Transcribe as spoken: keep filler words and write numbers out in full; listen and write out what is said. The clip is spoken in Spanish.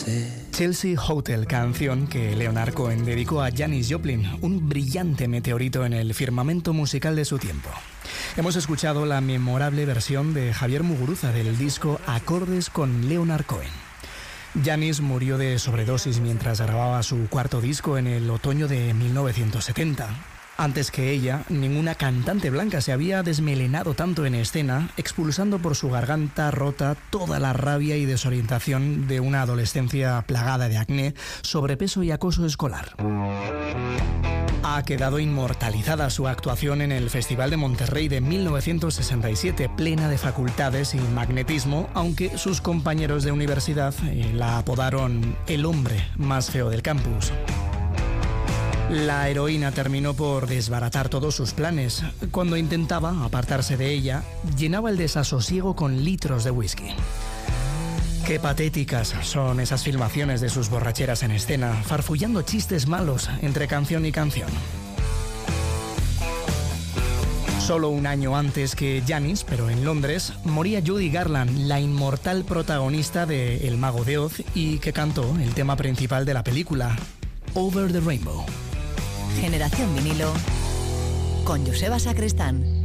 Chelsea Hotel, canción que Leonard Cohen dedicó a Janis Joplin, un brillante meteorito en el firmamento musical de su tiempo. Hemos escuchado la memorable versión de Javier Muguruza del disco Acordes con Leonard Cohen. Janis murió de sobredosis mientras grababa su cuarto disco en el otoño de mil novecientos setenta. Antes que ella, ninguna cantante blanca se había desmelenado tanto en escena, expulsando por su garganta rota toda la rabia y desorientación de una adolescencia plagada de acné, sobrepeso y acoso escolar. Ha quedado inmortalizada su actuación en el Festival de Monterrey de mil novecientos sesenta y siete, plena de facultades y magnetismo, aunque sus compañeros de universidad eh, la apodaron el hombre más feo del campus. La heroína terminó por desbaratar todos sus planes. Cuando intentaba apartarse de ella, llenaba el desasosiego con litros de whisky. Qué patéticas son esas filmaciones de sus borracheras en escena, farfullando chistes malos entre canción y canción. Solo un año antes que Janis, pero en Londres, moría Judy Garland, la inmortal protagonista de El Mago de Oz y que cantó el tema principal de la película, Over the Rainbow. Generación Vinilo con Joseba Sacristán.